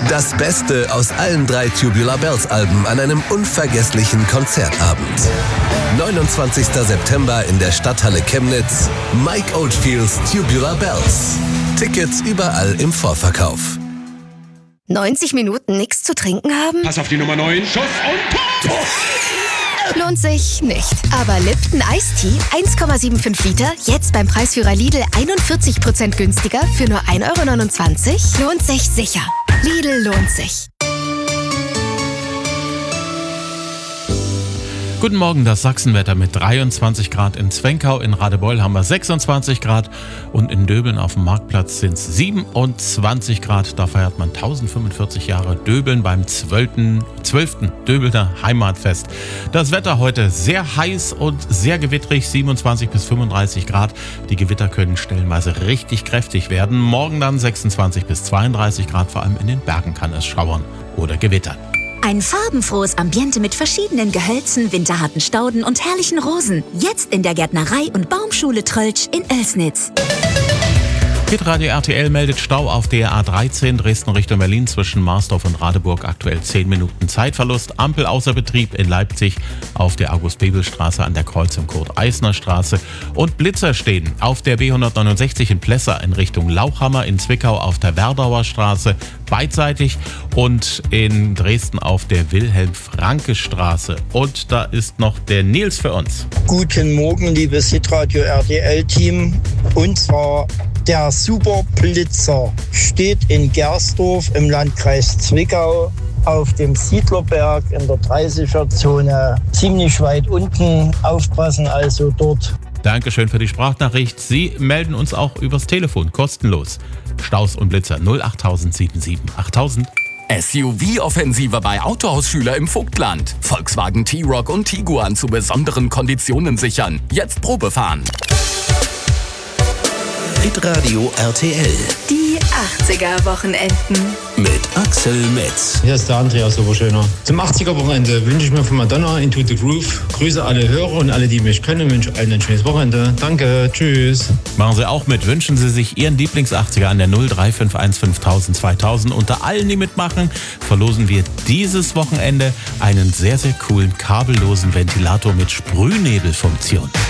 Das Beste aus allen 3 Tubular Bells Alben an einem unvergesslichen Konzertabend. 29. September in der Stadthalle Chemnitz. Mike Oldfields Tubular Bells. Tickets überall im Vorverkauf. 90 Minuten nichts zu trinken haben? Pass auf die Nummer 9. Schuss und Tor! Lohnt sich nicht. Aber Lipton Ice-Tea 1,75 Liter, jetzt beim Preisführer Lidl 41% günstiger für nur 1,29 €? Lohnt sich sicher. Lidl lohnt sich. Guten Morgen, das Sachsenwetter mit 23 Grad in Zwenkau, in Radebeul haben wir 26 Grad und in Döbeln auf dem Marktplatz sind es 27 Grad. Da feiert man 1045 Jahre Döbeln beim 12. Döbelner Heimatfest. Das Wetter heute sehr heiß und sehr gewittrig, 27 bis 35 Grad. Die Gewitter können stellenweise richtig kräftig werden. Morgen dann 26 bis 32 Grad, vor allem in den Bergen kann es schauern oder gewittern. Ein farbenfrohes Ambiente mit verschiedenen Gehölzen, winterharten Stauden und herrlichen Rosen. Jetzt in der Gärtnerei- und Baumschule Tröltsch in Oelsnitz. Hitradio RTL meldet Stau auf der A13 Dresden Richtung Berlin zwischen Marsdorf und Radeburg. Aktuell 10 Minuten Zeitverlust. Ampel außer Betrieb in Leipzig auf der August-Bebel-Straße an der Kreuzung Kurt-Eisner-Straße. Und Blitzer stehen auf der B169 in Plesser in Richtung Lauchhammer, in Zwickau auf der Werdauer Straße beidseitig und in Dresden auf der Wilhelm-Franke-Straße. Und da ist noch der Nils für uns. Guten Morgen, liebes Hitradio RTL-Team. Und zwar der Superblitzer steht in Gersdorf im Landkreis Zwickau auf dem Siedlerberg in der 30er-Zone, ziemlich weit unten. Aufpassen also dort. Dankeschön für die Sprachnachricht. Sie melden uns auch übers Telefon, kostenlos. Staus und Blitzer 08077 8000. SUV-Offensive bei Autohausschüler im Vogtland. Volkswagen T-Roc und Tiguan zu besonderen Konditionen sichern. Jetzt Probefahren. Hitradio RTL Die 80er-Wochenenden. mit Axel Metz. Hier ist der André aus Oberschöner. Zum 80er-Wochenende wünsche ich mir von Madonna Into the Groove. Grüße alle Hörer und alle, die mich können. Wünsche allen ein schönes Wochenende. Danke, tschüss. Machen Sie auch mit. Wünschen Sie sich Ihren Lieblings-80er an der 0351 5000 2000. Unter allen, die mitmachen, verlosen wir dieses Wochenende einen sehr, sehr coolen kabellosen Ventilator mit Sprühnebelfunktion.